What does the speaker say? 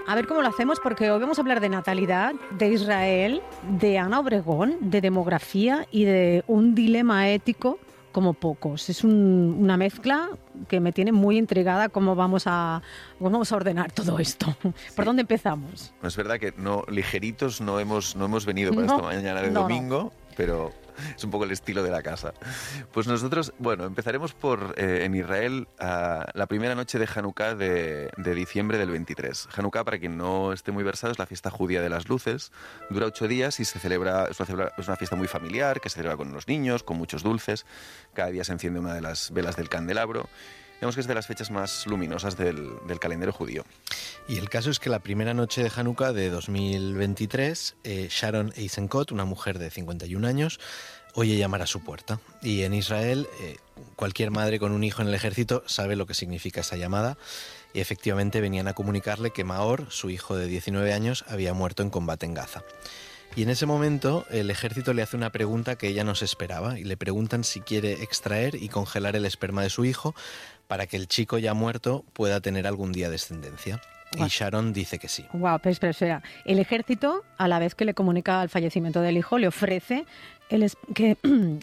A ver cómo lo hacemos, porque hoy vamos a hablar de natalidad, de Israel, de Ana Obregón, de demografía y de un dilema ético como pocos. Es una mezcla que me tiene muy intrigada cómo vamos a ordenar todo esto. Sí. ¿Por dónde empezamos? Es verdad que ligeritos no hemos venido para esta mañana de domingo, pero es un poco el estilo de la casa. Pues nosotros, empezaremos por, en Israel, la primera noche de Hanukkah de diciembre del 23. Hanukkah, para quien no esté muy versado, es la fiesta judía de las luces. Dura 8 días y es una fiesta muy familiar, que se celebra con los niños, con muchos dulces. Cada día se enciende una de las velas del candelabro. Digamos que es de las fechas más luminosas del calendario judío. Y el caso es que la primera noche de Hanukkah de 2023, Sharon Eisenkot, una mujer de 51 años, oye llamar a su puerta. Y en Israel, cualquier madre con un hijo en el ejército sabe lo que significa esa llamada. Y efectivamente venían a comunicarle que Maor, su hijo de 19 años, había muerto en combate en Gaza. Y en ese momento el ejército le hace una pregunta que ella no se esperaba y le preguntan si quiere extraer y congelar el esperma de su hijo para que el chico ya muerto pueda tener algún día descendencia. Y Sharon dice que sí. Guau, pero espera. El ejército, a la vez que le comunica el fallecimiento del hijo, le ofrece que